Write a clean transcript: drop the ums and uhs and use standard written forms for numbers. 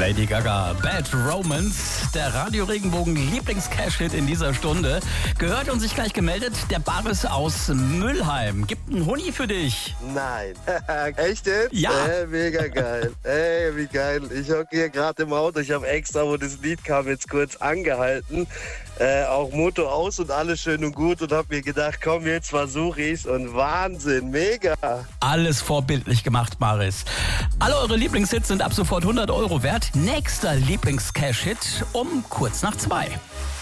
Lady Gaga, Bad Romance, der Radio Regenbogen Lieblings-Cash-Hit in dieser Stunde. Gehört und sich gleich gemeldet, der Baris aus Mülheim. Gibt einen Huni für dich. Nein. Echt jetzt? Ja. Mega geil. Ey, wie geil. Ich hocke hier gerade im Auto. Ich habe extra, wo das Lied kam, jetzt kurz angehalten. Auch Motor aus und alles schön und gut und habe mir gedacht, komm, jetzt versuche ich's und Wahnsinn, mega. Alles vorbildlich gemacht, Baris. Alle eure Lieblingshits sind ab sofort 100 € wert. Nächster Lieblings-Cash-Hit um kurz nach 2.